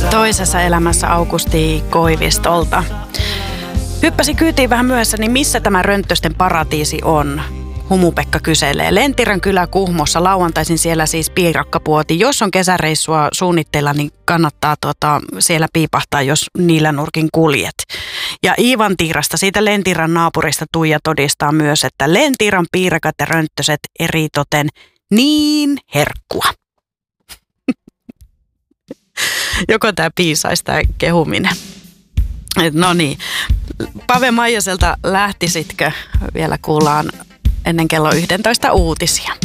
Toisessa elämässä Aukusti Koivistolta. Hyppäsi kyytiin vähän myöhässä, niin missä tämä Rönttösten paratiisi on? Humu-Pekka kyselee. Lentirän kylä Kuhmossa, lauantaisin siellä siis piirakkapuoti. Jos on kesäreissua suunnitteilla, niin kannattaa siellä piipahtaa, jos niillä nurkin kuljet. Ja Iivan Tiirasta, siitä Lentirän naapurista Tuija todistaa myös, että Lentiran piirakat ja rönttöset eritoten niin herkkua. Joko tämä piisaisi tämä kehuminen? No niin, Pave Maijaselta lähtisitkö? Vielä kuullaan ennen kello 11 uutisia.